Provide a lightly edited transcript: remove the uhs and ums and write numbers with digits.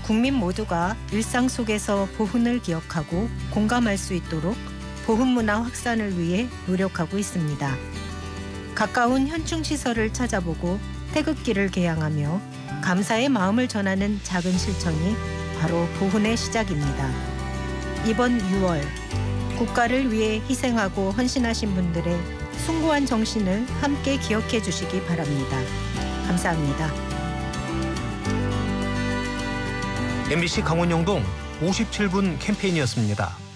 국민 모두가 일상 속에서 보훈을 기억하고 공감할 수 있도록 보훈 문화 확산을 위해 노력하고 있습니다. 가까운 현충시설을 찾아보고 태극기를 개양하며 감사의 마음을 전하는 작은 실천이 바로 보훈의 시작입니다. 이번 6월 국가를 위해 희생하고 헌신하신 분들의 숭고한 정신을 함께 기억해 주시기 바랍니다. 감사합니다. MBC 강원영동 57분 캠페인이었습니다.